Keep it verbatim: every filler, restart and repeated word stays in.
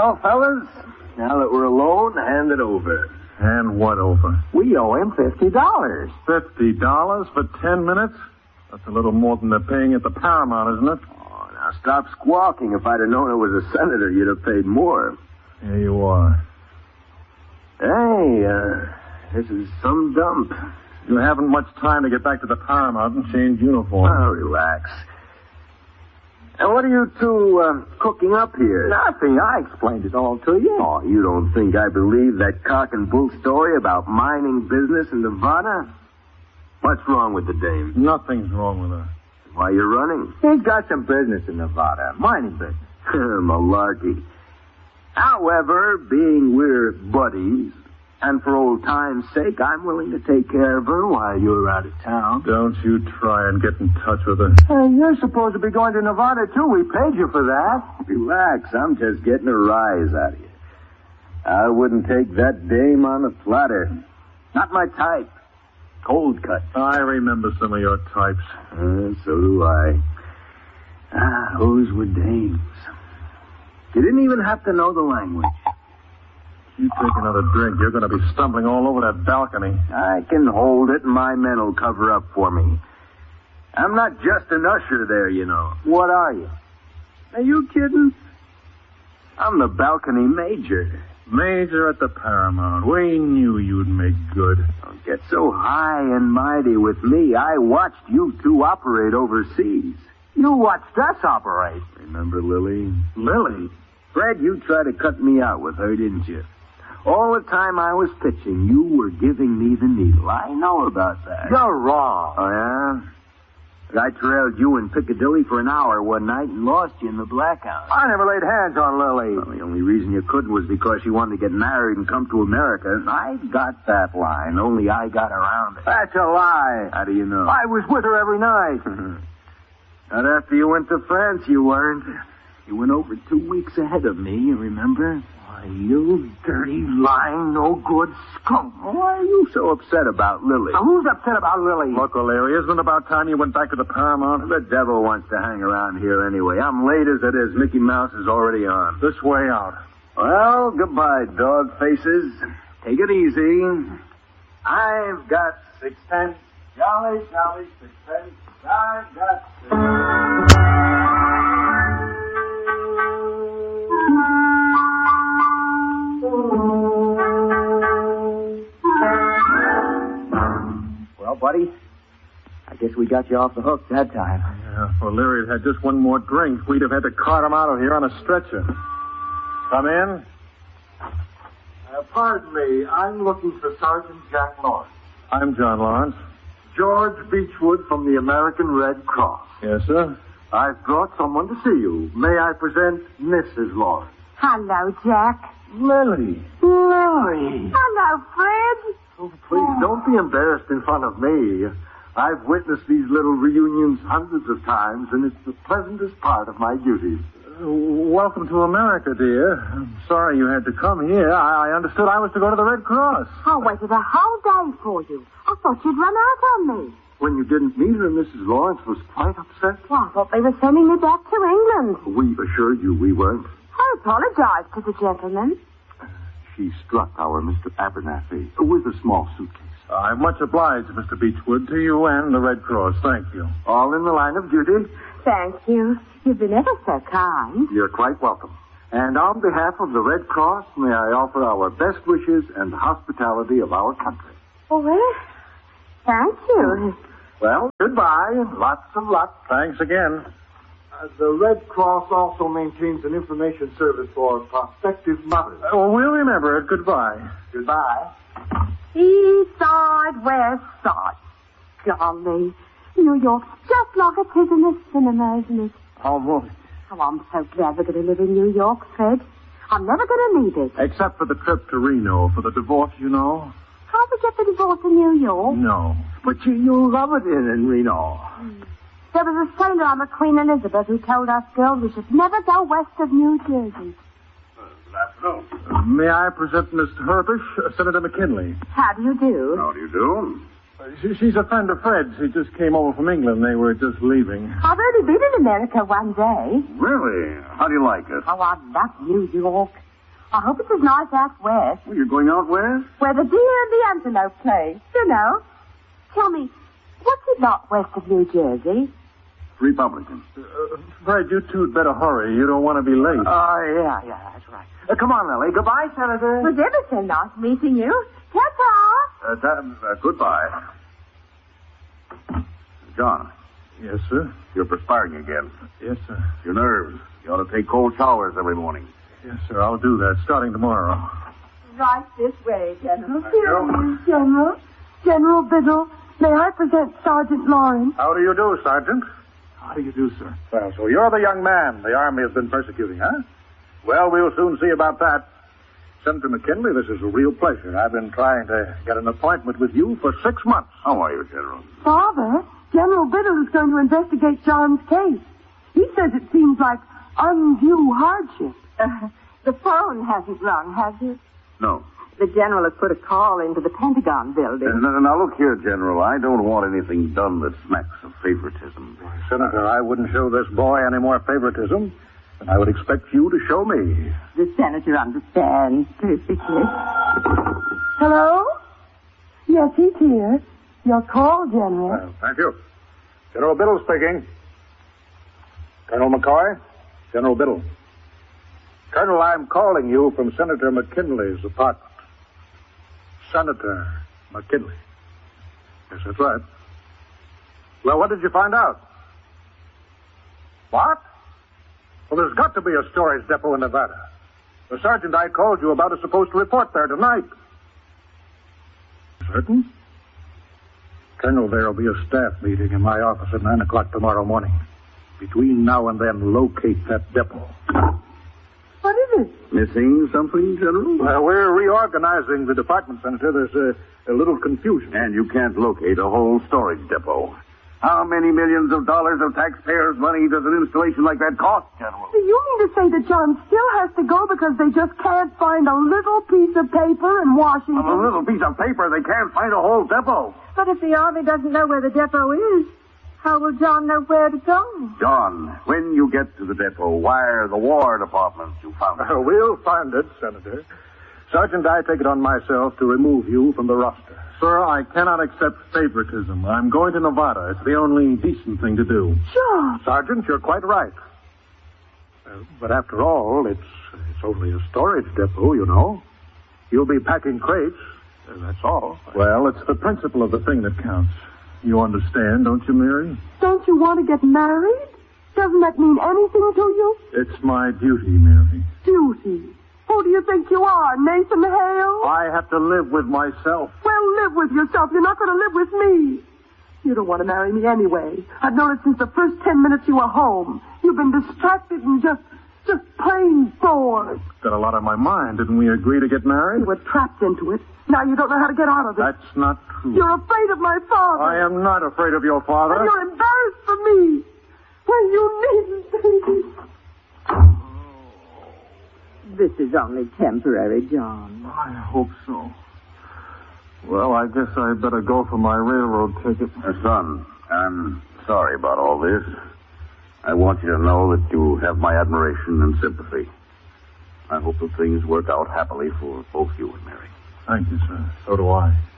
Well, fellas, now that we're alone, hand it over. Hand what over? We owe him fifty dollars. Fifty dollars for ten minutes? That's a little more than they're paying at the Paramount, isn't it? Oh, now stop squawking. If I'd have known it was a senator, you'd have paid more. Here you are. Hey, uh, this is some dump. You haven't much time to get back to the Paramount and change uniform. Oh, relax. And what are you two uh, cooking up here? Nothing. I explained it all to you. Oh, you don't think I believe that cock and bull story about mining business in Nevada? What's wrong with the dame? Nothing's wrong with her. Why you running? He's got some business in Nevada. Mining business. Malarkey. However, being we're buddies, and for old time's sake, I'm willing to take care of her while you're out of town. Don't you try and get in touch with her. Hey, you're supposed to be going to Nevada, too. We paid you for that. Relax. I'm just getting a rise out of you. I wouldn't take that dame on a platter. Not my type. Cold cut. I remember some of your types. Uh, so do I. Ah, those were dames. You didn't even have to know the language. You take another drink, you're going to be stumbling all over that balcony. I can hold it, and my men will cover up for me. I'm not just an usher there, you know. What are you? Are you kidding? I'm the balcony major. Major at the Paramount. We knew you'd make good. Don't get so high and mighty with me. I watched you two operate overseas. You watched us operate. Remember Lily? Lily? Fred, you tried to cut me out with her, didn't you? All the time I was pitching, you were giving me the needle. I know about that. You're wrong. Oh, yeah? I trailed you in Piccadilly for an hour one night and lost you in the Blackhouse. I never laid hands on Lily. Well, the only reason you couldn't was because she wanted to get married and come to America. I got that line, only I got around it. That's a lie. How do you know? I was with her every night. Not after you went to France, you weren't. You went over two weeks ahead of me, you remember? Why, you dirty, lying, no-good skunk. Why are you so upset about Lily? Now, who's upset about Lily? Look, O'Leary, isn't it about time you went back to the Paramount? The devil wants to hang around here anyway. I'm late as it is. Mickey Mouse is already on. This way out. Well, goodbye, dog faces. Take it easy. I've got sixpence. Jolly, jolly sixpence. I've got sixpence. Well, buddy, I guess we got you off the hook that time. Yeah, if O'Leary had had just one more drink, we'd have had to cart him out of here on a stretcher. Come in. Uh, pardon me, I'm looking for Sergeant Jack Lawrence. I'm John Lawrence. George Beechwood from the American Red Cross. Yes, sir? I've brought someone to see you. May I present Missus Lawrence? Hello, Jack. Lily. Lily! Hello, Fred. Oh, please, don't be embarrassed in front of me. I've witnessed these little reunions hundreds of times, and it's the pleasantest part of my duties. Uh, welcome to America, dear. I'm sorry you had to come here. I, I understood I was to go to the Red Cross. I waited a whole day for you. I thought you'd run out on me. When you didn't meet her, Missus Lawrence was quite upset. Well, I thought they were sending me back to England. We assured you we weren't. I apologize to the gentleman. She struck our Mister Abernathy with a small suitcase. I'm much obliged, Mister Beechwood, to you and the Red Cross. Thank you. All in the line of duty. Thank you. You've been ever so kind. You're quite welcome. And on behalf of the Red Cross, may I offer our best wishes and the hospitality of our country. Oh, well, thank you. Well, goodbye. Lots of luck. Thanks again. Uh, the Red Cross also maintains an information service for prospective mothers. Uh, well, we'll remember it. Goodbye. Goodbye. East side, west side. Golly. New York's just like it is in the cinema, isn't it? Almost. Oh, I'm so glad we're going to live in New York, Fred. I'm never going to leave it. Except for the trip to Reno for the divorce, you know. Can't we get the divorce in New York? No. But you, you'll love it in, in Reno. Mm. There was a sailor on the Queen Elizabeth who told us girls we should never go west of New Jersey. Good afternoon. Uh, may I present Miss Herbish, uh, Senator McKinley? How do you do? How do you do? Uh, she, she's a friend of Fred's. He just came over from England. They were just leaving. I've only been in America one day. Really? How do you like it? Oh, I love New York. I hope it's as nice out west. Well, you're going out west? Where the deer and the antelope play. You know. Tell me, what's it not west of New Jersey? Republican. Uh, Fred, you two'd better hurry. You don't want to be late. Oh, yeah, yeah, that's right. Uh, come on, Lily. Goodbye, Senator. It was ever so nice meeting you. Ta-ta. Uh, that, uh, goodbye. John. Yes, sir. You're perspiring again. Yes, sir. Your nerves. You ought to take cold showers every morning. Yes, sir. I'll do that starting tomorrow. Right this way, General. you. General. General Biddle, may I present Sergeant Lawrence? How do you do, Sergeant? How do you do, sir? Well, so you're the young man the Army has been persecuting, huh? Well, we'll soon see about that. Senator McKinley, this is a real pleasure. I've been trying to get an appointment with you for six months. How are you, General? Father, General Biddle is going to investigate John's case. He says it seems like undue hardship. Uh, the phone hasn't rung, has it? No. The general has put a call into the Pentagon building. Uh, now, now, look here, General. I don't want anything done that smacks of favoritism. Senator, I wouldn't show this boy any more favoritism than I would expect you to show me. The senator understands perfectly. Hello? Yes, he's here. Your call, General. Well, thank you. General Biddle speaking. Colonel McCoy? General Biddle. Colonel, I'm calling you from Senator McKinley's apartment. Senator McKinley. Yes, that's right. Well, what did you find out? What? Well, there's got to be a storage depot in Nevada. The sergeant I called you about is supposed to report there tonight. Certain? Colonel, there'll be a staff meeting in my office at nine o'clock tomorrow morning. Between now and then, locate that depot. What is it? Missing something, General? Well, we're reorganizing the department, Senator. There's a, a little confusion. And you can't locate a whole storage depot. How many millions of dollars of taxpayers' money does an installation like that cost, General? Do you mean to say that John still has to go because they just can't find a little piece of paper in Washington? On a little piece of paper, they can't find a whole depot. But if the Army doesn't know where the depot is, how will John know where to go? John, when you get to the depot, wire the War Department you found it. Uh, we'll find it, Senator. Sergeant, I take it on myself to remove you from the roster. Sir, I cannot accept favoritism. I'm going to Nevada. It's the only decent thing to do. Sure. Sergeant, you're quite right. Uh, but after all, it's it's only a storage depot, you know. You'll be packing crates. Uh, that's all. Well, it's the principle of the thing that counts. You understand, don't you, Mary? Don't you want to get married? Doesn't that mean anything to you? It's my duty, Mary. Duty. Who do you think you are, Nathan Hale? I have to live with myself. Well, live with yourself. You're not going to live with me. You don't want to marry me anyway. I've known it since the first ten minutes you were home. You've been distracted and just, just plain bored. Got a lot on my mind. Didn't we agree to get married? You were trapped into it. Now you don't know how to get out of it. That's not true. You're afraid of my father. I am not afraid of your father. And you're embarrassed for me. Well, you needn't be. This is only temporary, John. I hope so. Well, I guess I'd better go for my railroad ticket. Uh, son, I'm sorry about all this. I want you to know that you have my admiration and sympathy. I hope that things work out happily for both you and Mary. Thank you, sir. So do I.